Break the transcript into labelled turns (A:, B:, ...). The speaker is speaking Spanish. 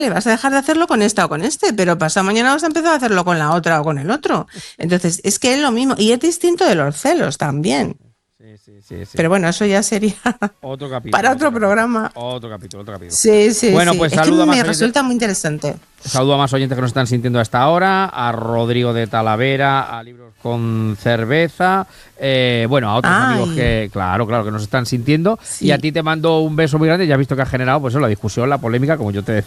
A: vas a dejar de hacerlo con esta o con este, pero pasado mañana vas a empezar a hacerlo con la otra o con el otro. Entonces, es que es lo mismo. Y es distinto de los celos también.
B: Sí.
A: Pero bueno, eso ya sería
B: Otro capítulo.
A: para otro programa.
B: Otro capítulo.
A: Sí.
B: Bueno, pues
A: Es que
B: saludo a más
A: me
B: oyentes.
A: resulta muy interesante.
B: Saludo a más oyentes que nos están sintiendo a esta hora, a Rodrigo de Talavera, a Libros con Cerveza, bueno, a otros amigos que, claro, que nos están sintiendo.
A: Sí.
B: Y a ti te mando un beso muy grande. Ya has visto que ha generado pues la discusión, la polémica, como yo te decía.